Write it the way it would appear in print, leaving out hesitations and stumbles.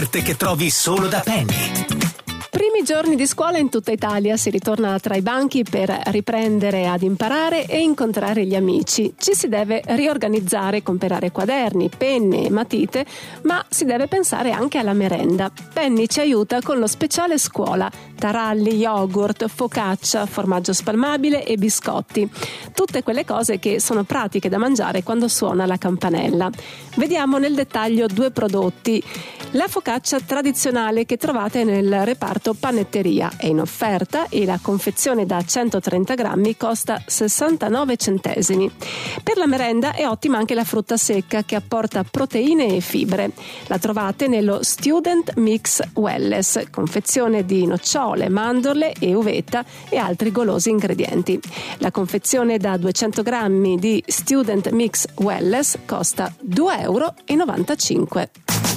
che trovi solo da Penny. Primi giorni di scuola in tutta Italia, si ritorna tra i banchi per riprendere ad imparare e incontrare gli amici. Ci si deve riorganizzare, comprare quaderni, penne e matite, ma si deve pensare anche alla merenda. Penny ci aiuta con lo speciale scuola: taralli, yogurt, focaccia, formaggio spalmabile e biscotti. Tutte quelle cose che sono pratiche da mangiare quando suona la campanella. Vediamo nel dettaglio due prodotti. La focaccia tradizionale che trovate nel reparto panetteria è in offerta e la confezione da 130 grammi costa 69 centesimi. Per la merenda è ottima anche la frutta secca che apporta proteine e fibre. La trovate nello Student Mix Wellness, confezione di nocciole, mandorle e uvetta e altri golosi ingredienti. La confezione da 200 grammi di Student Mix Wellness costa €2,95.